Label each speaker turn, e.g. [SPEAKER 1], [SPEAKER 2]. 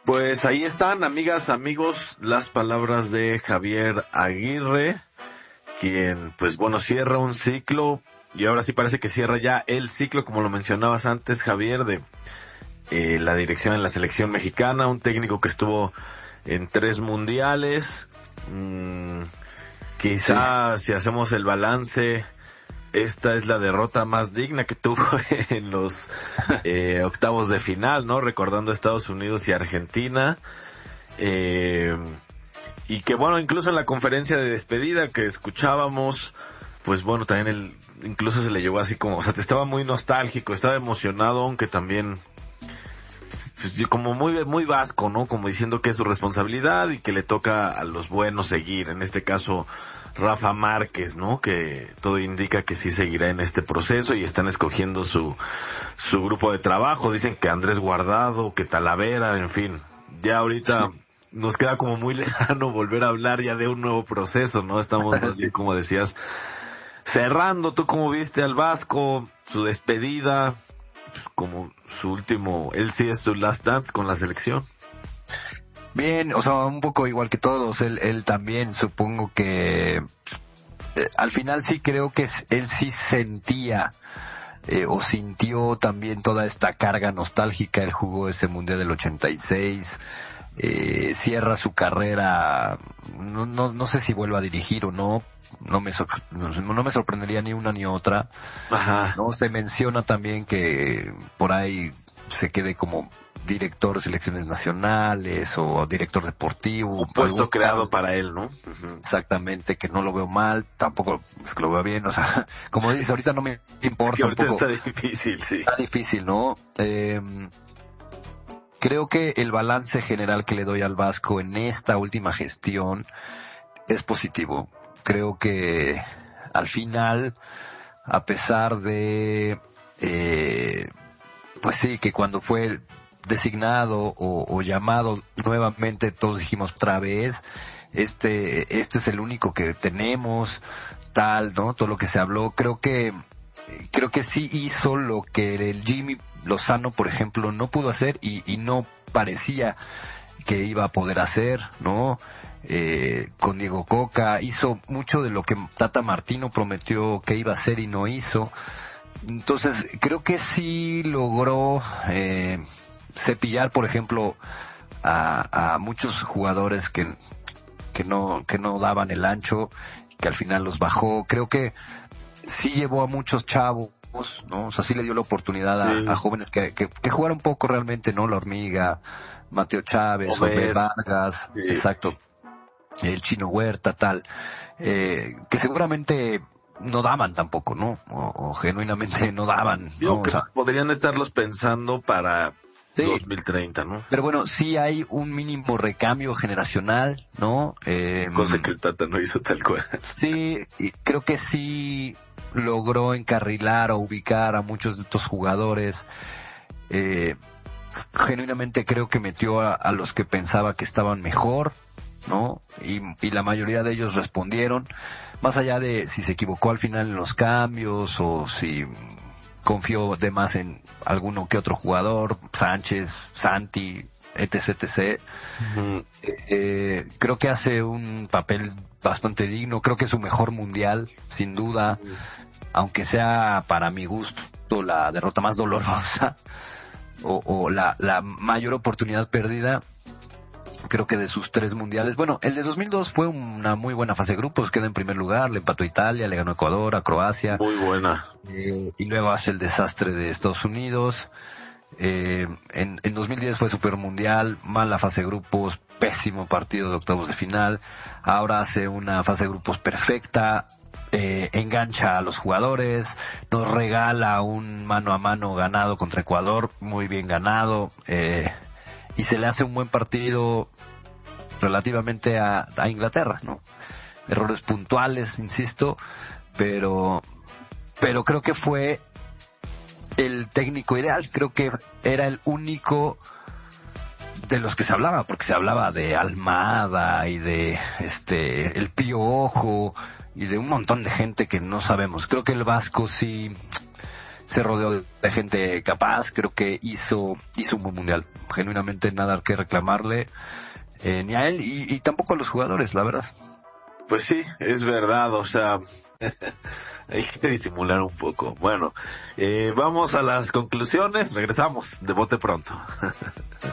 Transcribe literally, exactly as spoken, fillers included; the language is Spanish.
[SPEAKER 1] Pues ahí están, amigas, amigos, las palabras de Javier Aguirre, quien, pues bueno, cierra un ciclo, y ahora sí parece que cierra ya el ciclo, como lo mencionabas antes, Javier, de eh, la dirección en la selección mexicana, un técnico que estuvo en tres mundiales. Mm, quizá sí. Si hacemos el balance, esta es la derrota más digna que tuvo en los eh, octavos de final, ¿no? Recordando Estados Unidos y Argentina. Eh, y que bueno, incluso en la conferencia de despedida que escuchábamos, pues bueno, también él incluso se le llevó así como, o sea, estaba muy nostálgico, estaba emocionado, aunque también pues, como muy muy vasco, ¿no? Como diciendo que es su responsabilidad y que le toca a los buenos seguir. En este caso, Rafa Márquez, ¿no? Que todo indica que sí seguirá en este proceso y están escogiendo su su grupo de trabajo. Dicen que Andrés Guardado, que Talavera, en fin. Ya ahorita sí. Nos queda como muy lejano volver a hablar ya de un nuevo proceso, ¿no? Estamos más bien, como decías, cerrando. ¿Tú cómo viste al Vasco, su despedida, pues, como su último, él sí es su last dance con la selección?
[SPEAKER 2] Bien, o sea, un poco igual que todos, él, él también, supongo que eh, al final sí creo que él sí sentía eh, o sintió también toda esta carga nostálgica. Él jugó ese Mundial del ochenta y seis, eh, cierra su carrera, no, no, no sé si vuelva a dirigir o no, no me, sor- no, no me sorprendería ni una ni otra.
[SPEAKER 1] Ajá.
[SPEAKER 2] No se menciona también que por ahí se quede como director de selecciones nacionales o director deportivo.
[SPEAKER 1] Un puesto creado para él, ¿no? Uh-huh.
[SPEAKER 2] Exactamente, que no lo veo mal, tampoco es que lo veo bien, o sea, como dices, ahorita no me importa.
[SPEAKER 1] Es que ahorita
[SPEAKER 2] un poco.
[SPEAKER 1] Está difícil, sí.
[SPEAKER 2] Está difícil, ¿no? Eh, creo que el balance general que le doy al Vasco en esta última gestión es positivo. Creo que al final, a pesar de, eh, pues sí, que cuando fue designado o, o llamado nuevamente, todos dijimos otra vez, este, este es el único que tenemos, tal, ¿no? Todo lo que se habló, creo que, creo que sí hizo lo que el Jimmy Lozano, por ejemplo, no pudo hacer y, y no parecía que iba a poder hacer, ¿no? Eh, con Diego Coca, hizo mucho de lo que Tata Martino prometió que iba a hacer y no hizo. Entonces, creo que sí logró, eh, cepillar, por ejemplo, a, a muchos jugadores que, que no, que no daban el ancho, que al final los bajó. Creo que sí llevó a muchos chavos, ¿no? O sea, sí le dio la oportunidad a, sí. a jóvenes que, que, que jugaron poco realmente, ¿no? La Hormiga, Mateo Chávez, Obed Vargas, sí. Exacto, el Chino Huerta, tal, eh, que seguramente no daban tampoco, ¿no? O, o genuinamente no daban,
[SPEAKER 1] Digo
[SPEAKER 2] ¿no?
[SPEAKER 1] que
[SPEAKER 2] o sea,
[SPEAKER 1] podrían estarlos pensando para sí, dos mil treinta, ¿no?
[SPEAKER 2] Pero bueno, sí hay un mínimo recambio generacional, ¿no? Eh,
[SPEAKER 1] Cosa que el Tata no hizo tal cual.
[SPEAKER 2] Sí, y creo que sí logró encarrilar o ubicar a muchos de estos jugadores. Eh, genuinamente creo que metió a, a los que pensaba que estaban mejor, ¿no? Y, y la mayoría de ellos respondieron, más allá de si se equivocó al final en los cambios o si confió de más en alguno que otro jugador, Sánchez, Santi, etc, etcétera. Uh-huh. Eh, creo que hace un papel bastante digno, creo que es su mejor mundial, sin duda, uh-huh. Aunque sea para mi gusto la derrota más dolorosa o, o la, la mayor oportunidad perdida. Creo que de sus tres mundiales, bueno, el de dos mil dos fue una muy buena fase de grupos, queda en primer lugar, le empató a Italia, le ganó a Ecuador, a Croacia.
[SPEAKER 1] Muy buena.
[SPEAKER 2] Eh, y luego hace el desastre de Estados Unidos. Eh, en, en dos mil diez fue super mundial, mala fase de grupos, pésimo partido de octavos de final. Ahora hace una fase de grupos perfecta, eh, engancha a los jugadores, nos regala un mano a mano ganado contra Ecuador, muy bien ganado, eh, y se le hace un buen partido relativamente a, a Inglaterra, ¿no? Errores puntuales, insisto, pero, pero creo que fue el técnico ideal, creo que era el único de los que se hablaba, porque se hablaba de Almada y de este el Piojo y de un montón de gente que no sabemos. Creo que el Vasco sí se rodeó de gente capaz, creo que hizo, hizo un buen mundial. Genuinamente nada que reclamarle, eh, ni a él y, y tampoco a los jugadores, la verdad.
[SPEAKER 1] Pues sí, es verdad, o sea, hay que disimular un poco. Bueno, eh, vamos a las conclusiones, regresamos de bote pronto.